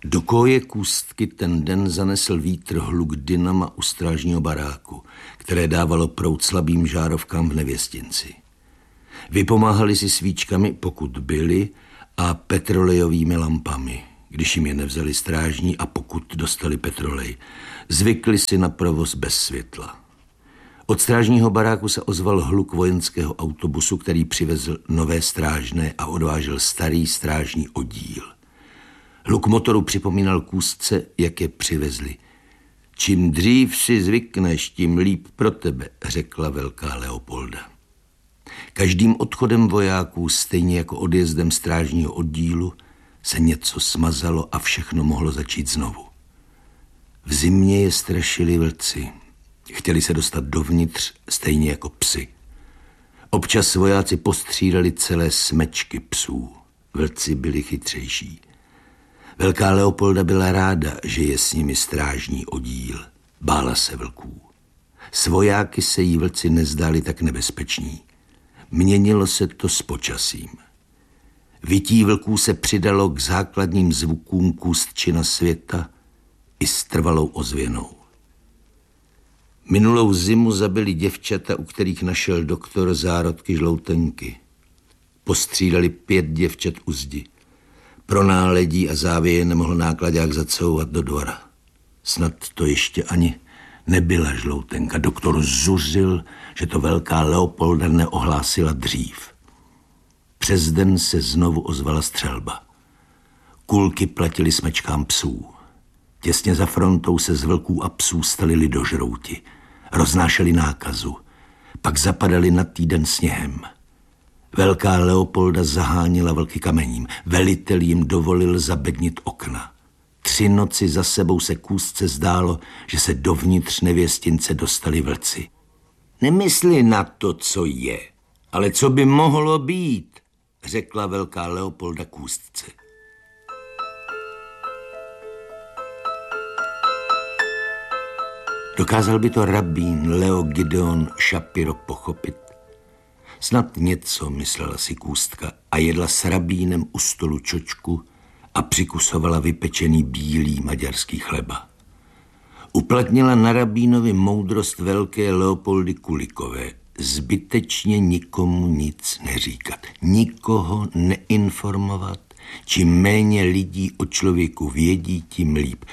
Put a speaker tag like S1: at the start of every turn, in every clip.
S1: Do koje Kůstky ten den zanesl vítr hluk dynama u strážního baráku, které dávalo proud slabým žárovkám v Nevěstinci. Vypomáhali si svíčkami, pokud byli, a petrolejovými lampami, když jim je nevzali strážní a pokud dostali petrolej. Zvykli si na provoz bez světla. Od strážního baráku se ozval hluk vojenského autobusu, který přivezl nové strážné a odvážel starý strážní oddíl. Hluk motoru připomínal Kůstce, jak je přivezli. Čím dřív si zvykneš, tím líp pro tebe, řekla velká Leopolda. Každým odchodem vojáků, stejně jako odjezdem strážního oddílu, se něco smazalo a všechno mohlo začít znovu. V zimě je strašili vlci. Chtěli se dostat dovnitř, stejně jako psi. Občas vojáci postřídali celé smečky psů. Vlci byli chytřejší. Velká Leopolda byla ráda, že je s nimi strážní oddíl. Bála se vlků. S vojáky se jí vlci nezdáli tak nebezpeční. Měnilo se to s počasím. Vytí vlků se přidalo k základním zvukům Kůstčina světa i s trvalou ozvěnou. Minulou zimu zabili děvčata, u kterých našel doktor zárodky žloutenky. Postřídali 5 děvčat u zdi. Pro náledí a závěje nemohl nákladák zacouvat do dvora. Snad to ještě ani nebyla žloutenka. Doktor zuřil, že to velká Leopolda neohlásila dřív. Přes den se znovu ozvala střelba. Kulky platily smečkám psů. Těsně za frontou se z vlků a psů stali lidožrouti. Roznášeli nákazu. Pak zapadali na týden sněhem. Velká Leopolda zaháněla vlky kamením. Velitel jim dovolil zabednit okna. 3 noci za sebou se Kůstce zdálo, že se dovnitř Nevěstince dostali vlci. Nemysli na to, co je, ale co by mohlo být, řekla velká Leopolda Kůstce. Dokázal by to rabín Leo Gideon Shapiro pochopit? Snad něco, myslela si Kůstka a jedla s rabínem u stolu čočku a přikusovala vypečený bílý maďarský chleba. Uplatnila na rabínovi moudrost velké Leopoldy Kulikové. Zbytečně nikomu nic neříkat, nikoho neinformovat. Čím méně lidí o člověku vědí, tím líp.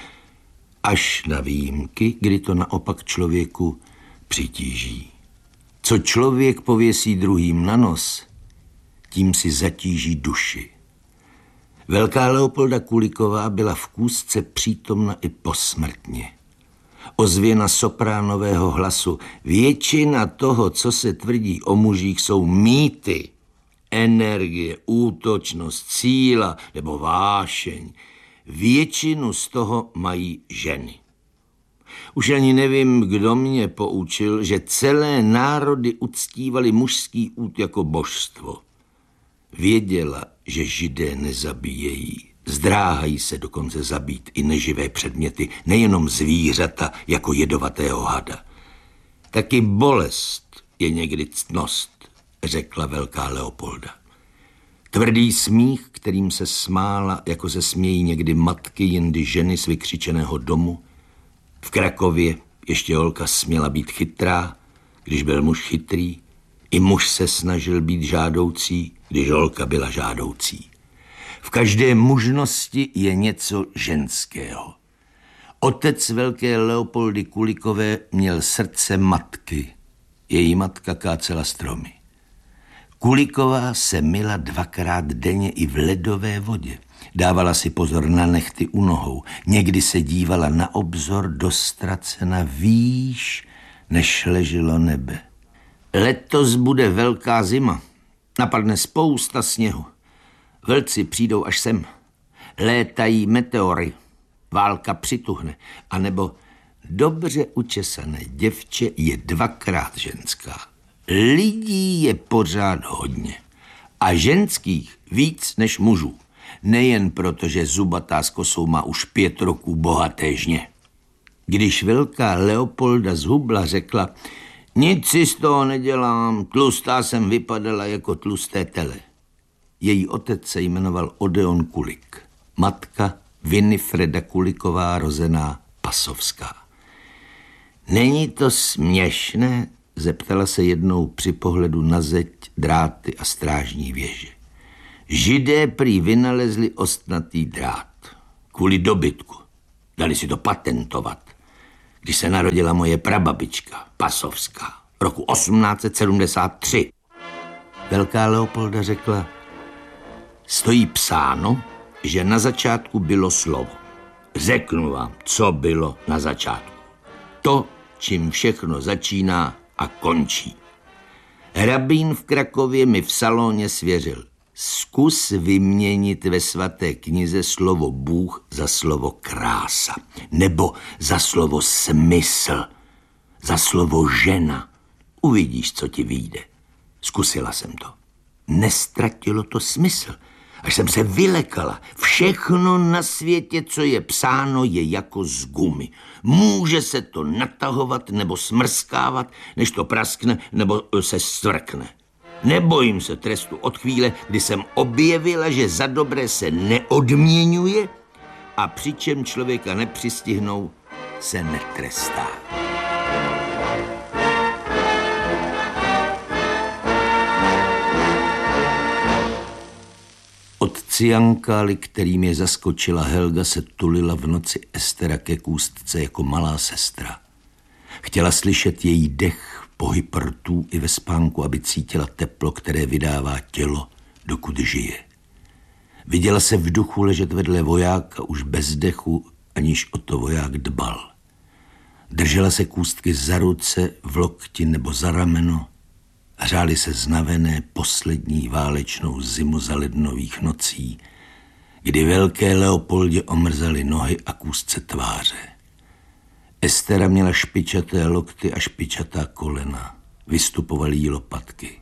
S1: Až na výjimky, kdy to naopak člověku přitíží. Co člověk pověsí druhým na nos, tím si zatíží duši. Velká Leopolda Kuliková byla v Kůstce přítomna i posmrtně. Ozvěna sopránového hlasu: většina toho, co se tvrdí o mužích, jsou mýty. Energie, útočnost, síla nebo vášeň. Většinu z toho mají ženy. Už ani nevím, kdo mě poučil, že celé národy uctívali mužský úd jako božstvo. Věděla, že Židé nezabíjejí. Zdráhají se dokonce zabít i neživé předměty, nejenom zvířata jako jedovatého hada. Taky bolest je někdy ctnost, řekla velká Leopolda. Tvrdý smích, kterým se smála, jako se smějí někdy matky, jindy ženy z vykřičeného domu. V Krakově ještě holka směla být chytrá, když byl muž chytrý. I muž se snažil být žádoucí, když holka byla žádoucí. V každé mužnosti je něco ženského. Otec velké Leopoldy Kulikové měl srdce matky. Její matka kácela stromy. Kuliková se myla 2krát denně i v ledové vodě. Dávala si pozor na nehty u nohou. Někdy se dívala na obzor dostracena výš, než leželo nebe. Letos bude velká zima. Napadne spousta sněhu. Vlci přijdou až sem. Létají meteory. Válka přituhne. A nebo dobře učesané děvče je 2krát ženská. Lidí je pořád hodně. A ženských víc než mužů. Nejen proto, že zubatá s kosou má už 5 roků bohaté žně. Když velká Leopolda zhubla, řekla: nic si z toho nedělám, tlustá jsem vypadala jako tlusté tele. Její otec se jmenoval Odeon Kulik, matka Winifreda Kuliková, rozená Pasovská. Není to směšné? Zeptala se jednou při pohledu na zeď, dráty a strážní věže. Židé prý vynalezli ostnatý drát. Kvůli dobytku. Dali si to patentovat. Když se narodila moje prababička, Pasovská, roku 1873. Velká Leopolda řekla, stojí psáno, že na začátku bylo slovo. Řeknu vám, co bylo na začátku. To, čím všechno začíná a končí. Rabín v Krakově mi v salóně svěřil. Zkus vyměnit ve svaté knize slovo Bůh za slovo krása. Nebo za slovo smysl. Za slovo žena. Uvidíš, co ti vyjde. Zkusila jsem to. Nestratilo to smysl. Až jsem se vylekala. Všechno na světě, co je psáno, je jako z gumy. Může se to natahovat nebo smrskávat, než to praskne nebo se stvrkne. Nebojím se trestu od chvíle, kdy jsem objevila, že za dobré se neodměňuje a přičem člověka nepřistihnou, se netrestá. Od ciankály, kterým je zaskočila Helga, se tulila v noci Estera ke kůstce jako malá sestra. Chtěla slyšet její dech, pohyb rtů i ve spánku, aby cítila teplo, které vydává tělo, dokud žije. Viděla se v duchu ležet vedle vojáka už bez dechu, aniž o to voják dbal. Držela se kůstky za ruce, v lokti nebo za rameno. Hřály se znavené poslední válečnou zimu za lednových nocí, kdy velké Leopoldě omrzaly nohy a kůstce tváře. Estera měla špičaté lokty a špičatá kolena. Vystupovaly jí lopatky.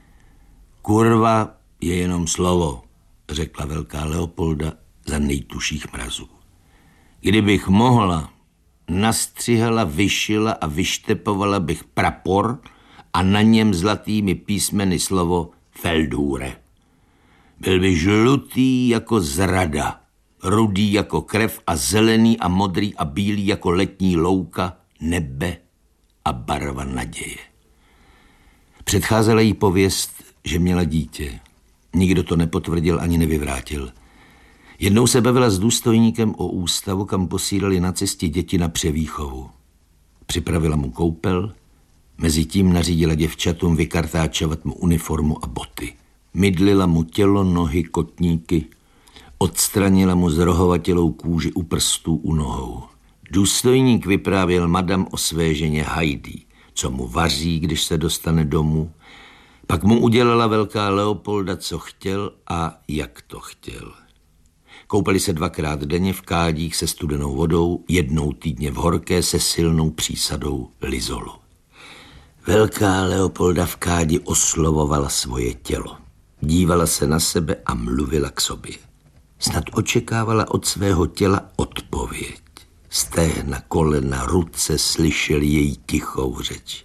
S1: Kurva je jenom slovo, řekla velká Leopolda za nejtuších mrazů. Kdybych mohla, nastřihala, vyšila a vyštepovala bych prapor a na něm zlatými písmeny slovo Feldhure. Byl by žlutý jako zrada, rudý jako krev a zelený a modrý a bílý jako letní louka, nebe a barva naděje. Předcházela jí pověst, že měla dítě. Nikdo to nepotvrdil ani nevyvrátil. Jednou se bavila s důstojníkem o ústavu, kam posílali nacisti děti na převýchovu. Připravila mu koupel, mezitím nařídila děvčatům vykartáčovat mu uniformu a boty. Mydlila mu tělo, nohy, kotníky, odstranila mu zrohovatělou kůži u prstů u nohou. Důstojník vyprávěl madam o své ženě Heidi, co mu vaří, když se dostane domů. Pak mu udělala velká Leopolda, co chtěl a jak to chtěl. Koupali se 2krát denně v kádích se studenou vodou, 1 týdně v horké se silnou přísadou lizolu. Velká Leopolda v kádi oslovovala svoje tělo. Dívala se na sebe a mluvila k sobě. Snad očekávala od svého těla odpověď. Stehna, kolena, ruce slyšeli její tichou řeč.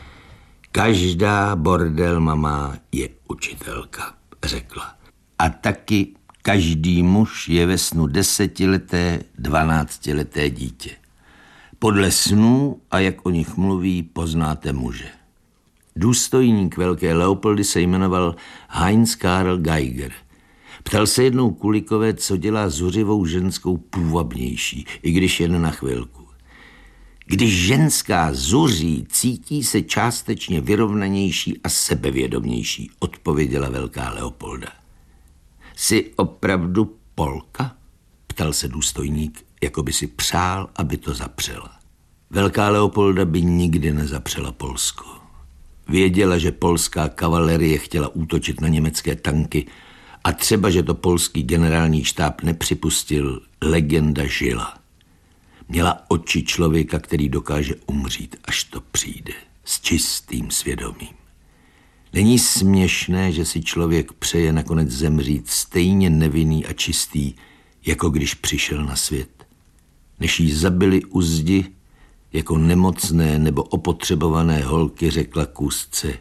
S1: Každá bordel mama je učitelka, řekla. A taky každý muž je ve snu 10leté, 12leté dítě. Podle snů a jak o nich mluví, poznáte muže. Důstojník velké Leopoldy se jmenoval Heinz Karl Geiger. Ptal se jednou Kulikové, co dělá zuřivou ženskou půvabnější, i když jen na chvilku. Když ženská zuří, cítí se částečně vyrovnanější a sebevědomější, odpověděla velká Leopolda. Jsi opravdu Polka? Ptal se důstojník, jako by si přál, aby to zapřela. Velká Leopolda by nikdy nezapřela Polsko. Věděla, že polská kavalerie chtěla útočit na německé tanky a třeba, že to polský generální štáb nepřipustil, legenda žila. Měla oči člověka, který dokáže umřít, až to přijde, s čistým svědomím. Není směšné, že si člověk přeje nakonec zemřít stejně nevinný a čistý, jako když přišel na svět. Než jí zabili u zdi, jako nemocné nebo opotřebované holky, řekla kůstce: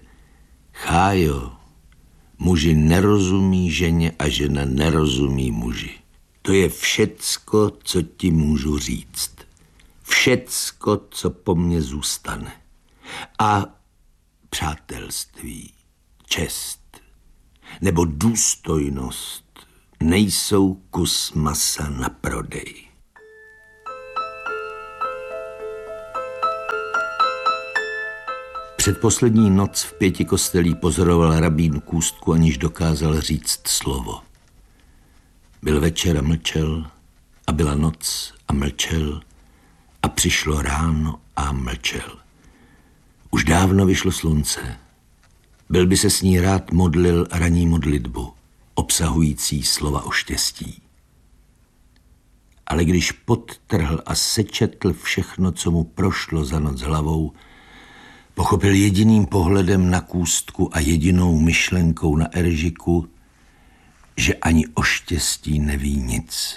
S1: Chájo, muži nerozumí ženě a žena nerozumí muži. To je všecko, co ti můžu říct. Všecko, co po mně zůstane. A přátelství, čest nebo důstojnost nejsou kus masa na prodej. Předposlední noc v 5 kostelí pozoroval rabín Kůstku, aniž dokázal říct slovo. Byl večer a mlčel, a byla noc a mlčel, a přišlo ráno a mlčel. Už dávno vyšlo slunce. Byl by se s ní rád modlil ranní modlitbu, obsahující slova o štěstí. Ale když podtrhl a sečetl všechno, co mu prošlo za noc hlavou, pochopil jediným pohledem na Kůstku a jedinou myšlenkou na Eržiku, že ani o štěstí neví nic.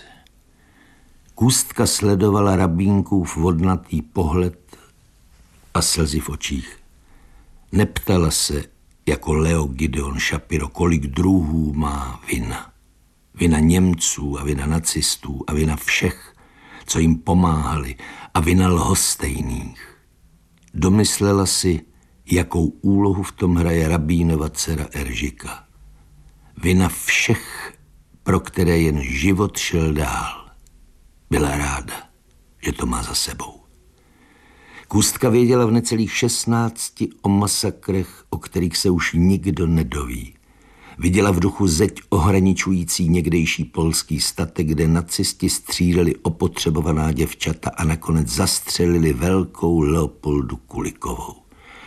S1: Kůstka sledovala rabínkův vodnatý pohled a slzy v očích. Neptala se, jako Leo Gideon Shapiro, kolik druhů má vina. Vina Němců a vina nacistů a vina všech, co jim pomáhali, a vina lhostejných. Domyslela si, jakou úlohu v tom hraje rabínova dcera Eržika. Vina všech, pro které jen život šel dál. Byla ráda, že to má za sebou. Kůstka věděla v necelých 16 o masakrech, o kterých se už nikdo nedoví. Viděla v duchu zeď ohraničující někdejší polský statek, kde nacisti stříleli opotřebovaná děvčata a nakonec zastřelili velkou Leopoldu Kulikovou.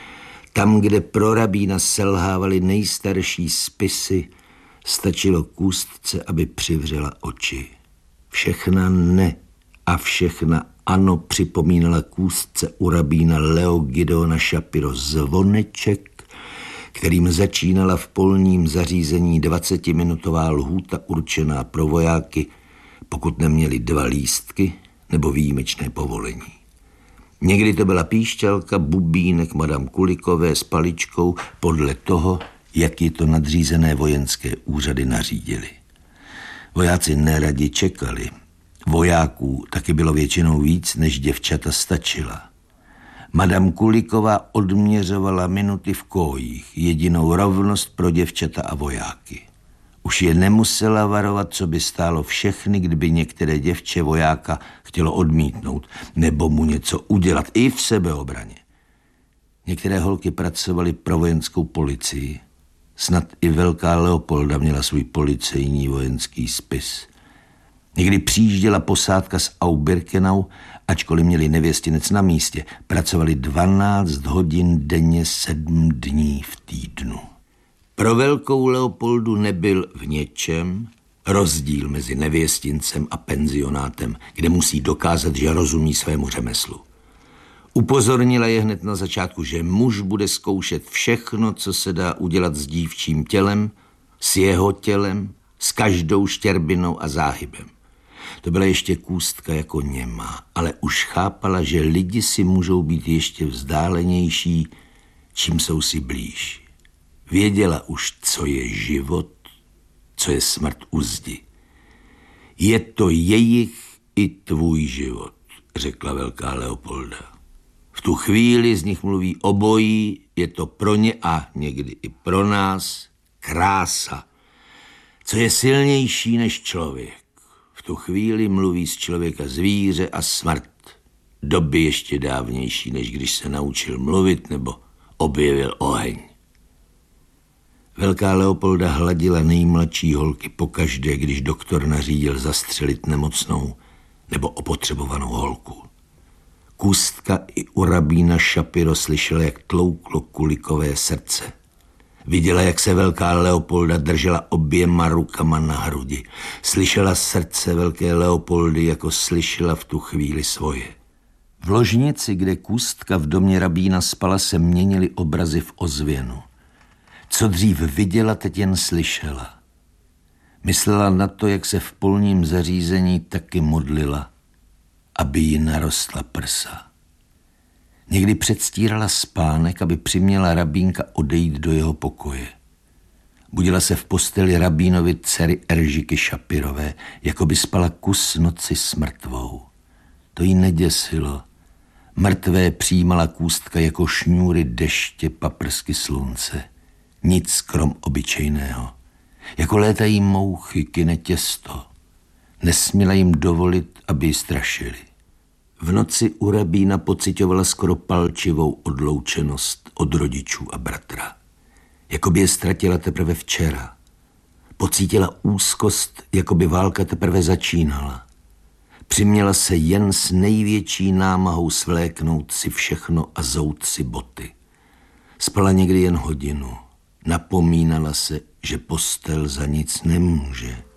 S1: Tam, kde pro rabína selhávaly nejstarší spisy, stačilo Kůstce, aby přivřela oči. Všechna ne a všechna ano připomínala Kůstce u rabína Leo Gideona Shapiro zvoneček, kterým začínala v polním zařízení 20-minutová lhůta určená pro vojáky, pokud neměli 2 lístky nebo výjimečné povolení. Někdy to byla píšťalka, bubínek madam Kulikové s paličkou podle toho, jak ji to nadřízené vojenské úřady nařídili. Vojáci neradi čekali. Vojáků taky bylo většinou víc, než děvčata stačila. Madam Kuliková odměřovala minuty v kojích, jedinou rovnost pro děvčata a vojáky. Už je nemusela varovat, co by stálo všechny, kdyby některé děvče vojáka chtělo odmítnout nebo mu něco udělat i v sebeobraně. Některé holky pracovaly pro vojenskou policii. Snad i velká Leopolda měla svůj policejní vojenský spis. Někdy přijížděla posádka z Aubirkenau, ačkoliv měli nevěstinec na místě. Pracovali 12 hodin denně 7 dní v týdnu. Pro velkou Leopoldu nebyl v něčem rozdíl mezi nevěstincem a penzionátem, kde musí dokázat, že rozumí svému řemeslu. Upozornila je hned na začátku, že muž bude zkoušet všechno, co se dá udělat s dívčím tělem, s jeho tělem, s každou štěrbinou a záhybem. To byla ještě Kůstka jako němá, ale už chápala, že lidi si můžou být ještě vzdálenější, čím jsou si blíž. Věděla už, co je život, co je smrt u zdi. Je to jejich i tvůj život, řekla velká Leopolda. V tu chvíli z nich mluví obojí, je to pro ně a někdy i pro nás krása, co je silnější než člověk. V tu chvíli mluví z člověka zvíře a smrt, doby ještě dávnější, než když se naučil mluvit nebo objevil oheň. Velká Leopolda hladila nejmladší holky pokaždé, když doktor nařídil zastřelit nemocnou nebo opotřebovanou holku. Kůstka i u rabína Shapiro slyšela, jak tlouklo Kulikové srdce. Viděla, jak se velká Leopolda držela oběma rukama na hrudi. Slyšela srdce velké Leopoldy, jako slyšela v tu chvíli svoje. V ložnici, kde Kůstka v domě rabína spala, se měnily obrazy v ozvěnu. Co dřív viděla, teď jen slyšela. Myslela na to, jak se v polním zařízení taky modlila, aby jí narostla prsa. Někdy předstírala spánek, aby přiměla rabínka odejít do jeho pokoje. Budila se v posteli rabínovy dcery Eržiky Šapirové, jako by spala kus noci s mrtvou. To jí neděsilo. Mrtvé přijímala Kůstka jako šňůry deště, paprsky slunce. Nic krom obyčejného. Jako létají mouchy, kyne těsto. Nesměla jim dovolit, aby ji strašili. V noci u rabína pocitovala skoro palčivou odloučenost od rodičů a bratra. Jakoby je ztratila teprve včera. Pocítila úzkost, jakoby válka teprve začínala. Přiměla se jen s největší námahou svléknout si všechno a zout si boty. Spala někdy jen hodinu. Napomínala se, že postel za nic nemůže.